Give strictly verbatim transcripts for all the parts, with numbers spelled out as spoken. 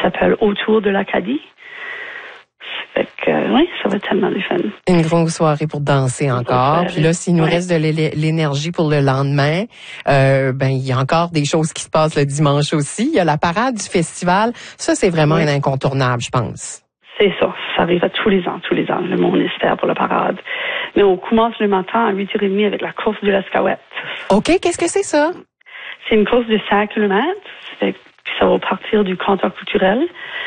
s'appelle Autour de l'Acadie. Fait que, euh, oui, ça va être tellement du fun. Une grosse soirée pour danser encore. Puis là, s'il nous ouais. reste de l'énergie pour le lendemain, euh, ben il y a encore des choses qui se passent le dimanche aussi. Il y a la parade du festival. Ça, c'est vraiment oui. un incontournable, je pense. C'est ça. Ça arrive à tous les ans, tous les ans. Le monde espère pour la parade. Mais on commence le matin à huit heures trente avec la course de l'Escaouette. OK. Qu'est-ce que c'est ça? C'est une course de cinq kilomètres. Puis ça va partir du comptoir culturel.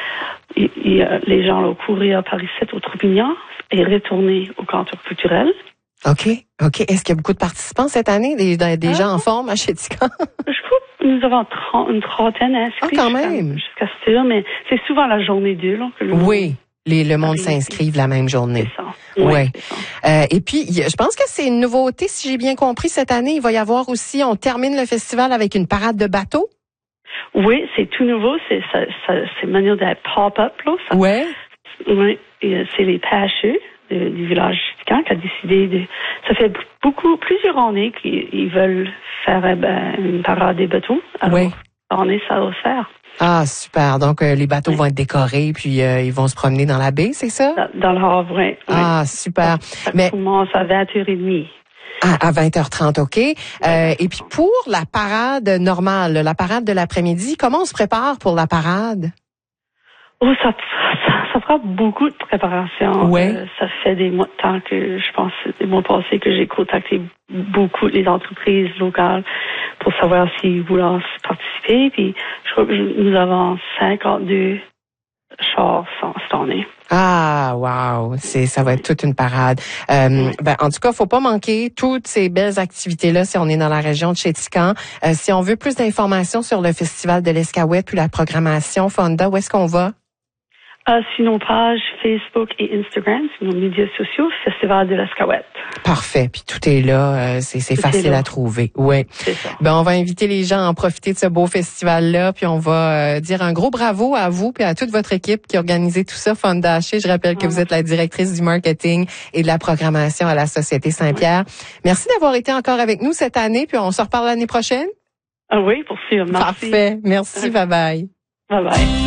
Et, et, euh, les gens vont courir par ici au Troupignan et retourner au comptoir culturel. OK. OK. Est-ce qu'il y a beaucoup de participants cette année? Des, des ah. gens en forme à Chéticamp? Je crois que nous avons trente, une trentaine inscrits. Ah, quand même. Jusqu'à ce jour, mais c'est souvent la journée deux, là, que le Oui. Les, le monde s'inscrive la même journée. C'est ça. Oui. Ouais. Euh, et puis, je pense que c'est une nouveauté, si j'ai bien compris, cette année. Il va y avoir aussi, on termine le festival avec une parade de bateaux. Oui, c'est tout nouveau. C'est ça, ça, c'est une manière d'être pop-up, là. Ça, ouais. Oui. Et c'est les pêcheurs du, du village Chéticamp qui a décidé de. Ça fait beaucoup, plusieurs années qu'ils veulent faire ben, une parade des bateaux. Alors, oui. on est, ça va se faire. Ah, super. Donc, euh, les bateaux oui. vont être décorés, puis euh, ils vont se promener dans la baie, c'est ça? Dans, dans le havre, oui. Ah, super. Ça, ça Mais commence à vingt heures trente. À, à vingt heures trente, OK. Euh, et puis pour la parade normale, la parade de l'après-midi, comment on se prépare pour la parade? Oh, ça, ça, ça prend beaucoup de préparation. Ouais. Euh, ça fait des mois de temps que je pense, des mois passés que j'ai contacté beaucoup les entreprises locales pour savoir s'ils voulaient participer. Puis je crois que nous avons cinquante-deux chars cette année. Ah, wow, c'est ça va être toute une parade. Euh, oui. Ben en tout cas, faut pas manquer toutes ces belles activités là si on est dans la région de Chéticamp. Euh, si on veut plus d'informations sur le festival de l'Escaouette ou la programmation Fonda, où est-ce qu'on va? Euh, sur nos pages Facebook et Instagram, sur nos médias sociaux, Festival de l'Escaouette. Parfait. Puis tout est là, euh, c'est, c'est facile à trouver. Oui. C'est ça. Ben on va inviter les gens à en profiter de ce beau festival-là, puis on va euh, dire un gros bravo à vous puis à toute votre équipe qui a organisé tout ça, Fonda Haché. Je rappelle que ah, vous êtes la directrice du marketing et de la programmation à la Société Saint-Pierre. Oui. Merci d'avoir été encore avec nous cette année, puis on se reparle l'année prochaine. Ah oui, pour sûr. Merci. Parfait. Merci. Bye bye. Bye bye.